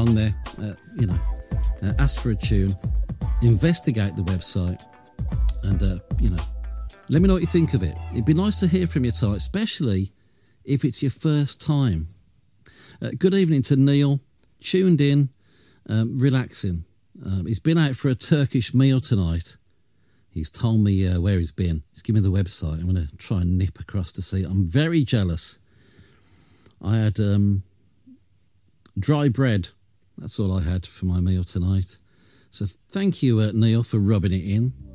along there, ask for a tune, investigate the website, and, let me know what you think of it. It'd be nice to hear from you tonight, especially if it's your first time. Good evening to Neil, tuned in, relaxing. He's been out for a Turkish meal tonight. He's told me where he's been. He's given me the website. I'm going to try and nip across to see it. I'm very jealous. I had dry bread. That's all I had for my meal tonight. So thank you, Neil, for rubbing it in.